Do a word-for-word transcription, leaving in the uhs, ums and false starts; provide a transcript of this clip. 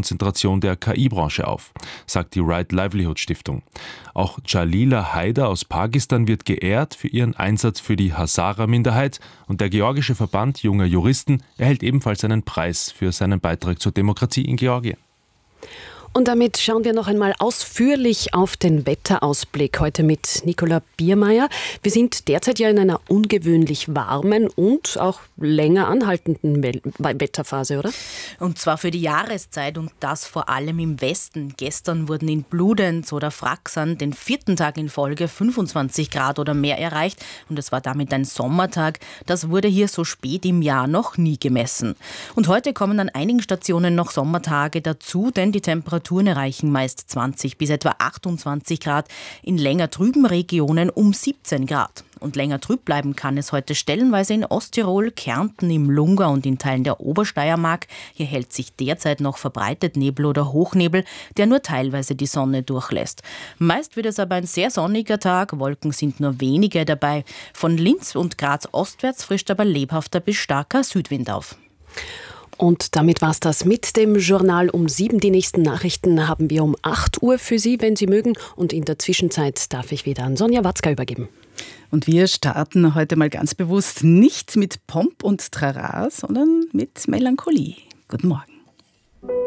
Konzentration der K I-Branche auf, sagt die Right Livelihood Stiftung. Auch Jalila Haider aus Pakistan wird geehrt für ihren Einsatz für die Hazara-Minderheit und der georgische Verband junger Juristen erhält ebenfalls einen Preis für seinen Beitrag zur Demokratie in Georgien. Und damit schauen wir noch einmal ausführlich auf den Wetterausblick. Heute mit Nicola Biermeier. Wir sind derzeit ja in einer ungewöhnlich warmen und auch länger anhaltenden Wetterphase, oder? Und zwar für die Jahreszeit und das vor allem im Westen. Gestern wurden in Bludenz oder Fraxern den vierten Tag in Folge fünfundzwanzig Grad oder mehr erreicht. Und es war damit ein Sommertag. Das wurde hier so spät im Jahr noch nie gemessen. Und heute kommen an einigen Stationen noch Sommertage dazu, denn die Temperaturen Temperaturen erreichen meist zwanzig bis etwa achtundzwanzig Grad, in länger trüben Regionen um siebzehn Grad. Und länger trüb bleiben kann es heute stellenweise in Osttirol, Kärnten, im Lungau und in Teilen der Obersteiermark. Hier hält sich derzeit noch verbreitet Nebel oder Hochnebel, der nur teilweise die Sonne durchlässt. Meist wird es aber ein sehr sonniger Tag, Wolken sind nur wenige dabei. Von Linz und Graz ostwärts frischt aber lebhafter bis starker Südwind auf. Und damit war's das mit dem Journal um sieben. Die nächsten Nachrichten haben wir um acht Uhr für Sie, wenn Sie mögen. Und in der Zwischenzeit darf ich wieder an Sonja Watzka übergeben. Und wir starten heute mal ganz bewusst nicht mit Pomp und Trara, sondern mit Melancholie. Guten Morgen.